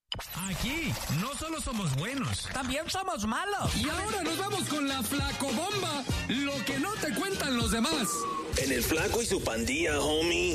Aquí no solo somos buenos, también somos malos. Y ahora nos vamos con la Flacobomba, lo que no te cuentan los demás. En el Flaco y su pandilla, homie.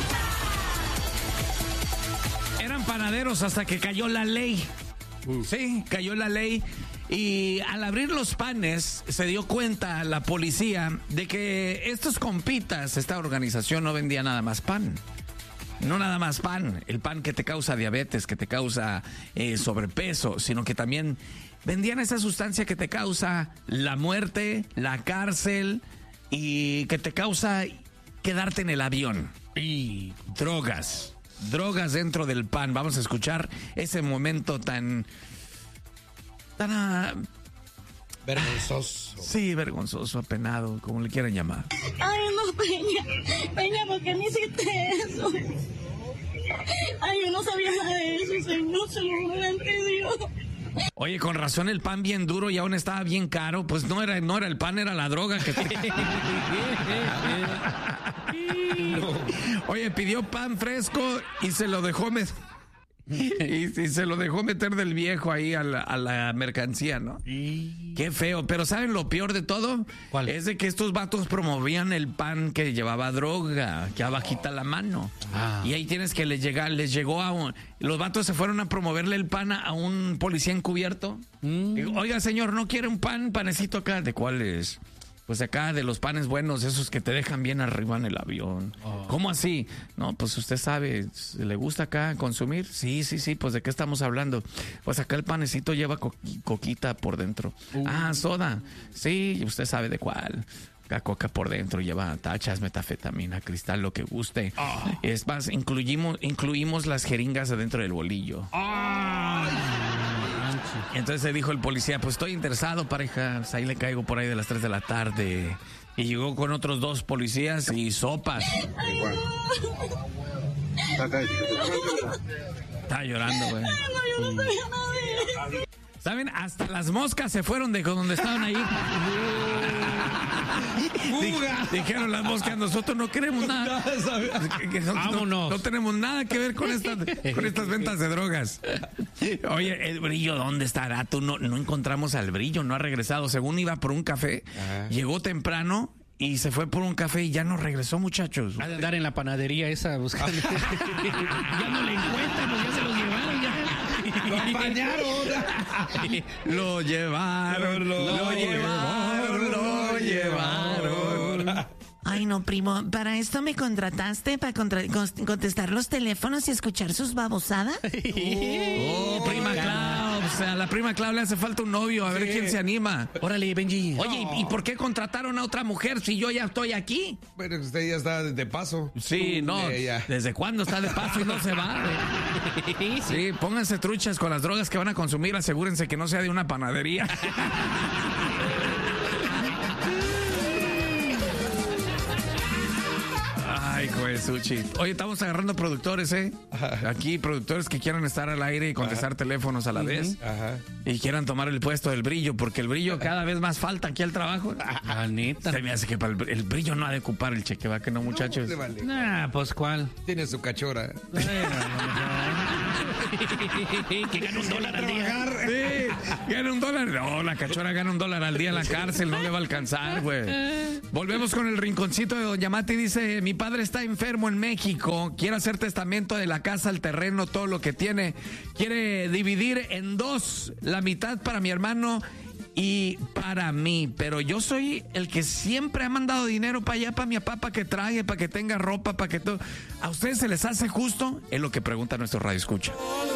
eran panaderos hasta que cayó la ley. Sí, cayó la ley. Y al abrir los panes, se dio cuenta la policía de que estos compitas, esta organización no vendía nada más pan. No nada más pan, el pan que te causa diabetes, que te causa sobrepeso, sino que también vendían esa sustancia que te causa la muerte, la cárcel y que te causa quedarte en el avión. Y drogas dentro del pan. Vamos a escuchar ese momento tan vergonzoso. Sí, vergonzoso, apenado, como le quieran llamar. Ay, no, Peña, ¿por qué me hiciste eso? Ay, yo no sabía nada de eso, Señor, se lo juro ante Dios. Oye, con razón el pan bien duro y aún estaba bien caro. Pues no era el pan, era la droga que Oye, pidió pan fresco y se lo dejó y se lo dejó meter del viejo ahí a la mercancía, ¿no? Qué feo. Pero ¿saben lo peor de todo? ¿Cuál? Es de que estos vatos promovían el pan que llevaba droga, que abajita la mano. Y ahí tienes que los vatos se fueron a promoverle el pan a un policía encubierto. Digo, oiga, señor, ¿no quiere un panecito acá? ¿De cuál es? Pues acá de los panes buenos, esos que te dejan bien arriba en el avión. ¿Cómo así? No, pues usted sabe, ¿le gusta acá consumir? Sí, pues ¿de qué estamos hablando? Pues acá el panecito lleva coquita por dentro. Soda. Sí, usted sabe de cuál. La coca por dentro lleva tachas, metafetamina, cristal, lo que guste. Es más, incluimos las jeringas adentro del bolillo. Entonces se dijo el policía, pues estoy interesado, pareja, pues ahí le caigo por ahí de las 3 de la tarde. Y llegó con otros 2 policías y sopas. Está llorando, güey. Yo no sabía nada de eso. ¿Saben? Hasta las moscas se fueron de donde estaban ahí. Dijeron las moscas, nosotros no queremos nada. Vámonos. No tenemos nada que ver con estas ventas de drogas. Oye, el brillo, ¿dónde estará? Tú no encontramos al brillo, no ha regresado. Según iba por un café, llegó temprano y se fue por un café y ya no regresó, muchachos. Ha de andar en la panadería esa buscando. Ya no le encuentran, pues ya se los llevaron ya. Lo apañaron. Lo llevaron. Ay, no, primo, ¿para esto me contrataste? ¿Para contestar los teléfonos y escuchar sus babosadas? Prima Clau, o sea, a la prima Clau le hace falta un novio, a ver quién se anima. Órale, Benji. Oye, ¿y por qué contrataron a otra mujer si yo ya estoy aquí? Bueno, usted ya está de paso. Sí, no, ¿desde cuándo está de paso y no se va? Sí, pónganse truchas con las drogas que van a consumir, asegúrense que no sea de una panadería. Ay, Suchi. Oye, estamos agarrando productores, Aquí, productores que quieran estar al aire y contestar teléfonos a la vez. Y quieran tomar el puesto del brillo, porque el brillo cada vez más falta aquí al trabajo. Neta. Se me hace que el brillo no ha de ocupar el cheque, ¿va que no, muchachos? No, vale. Nah, pues ¿cuál? Tiene su cachora. Que gana $1 al día. Sí, gana $1. No, la cachora gana $1 al día en la cárcel, no le va a alcanzar, güey. Volvemos con el rinconcito de Don Yamati. Dice, mi padre está enfermo en México, quiere hacer testamento de la casa, el terreno, todo lo que tiene. Quiere dividir en 2, la mitad para mi hermano y para mí, pero yo soy el que siempre ha mandado dinero para allá, para mi papá, para que trague, para que tenga ropa, para que todo. ¿A ustedes se les hace justo? Es lo que pregunta nuestro radio escucha.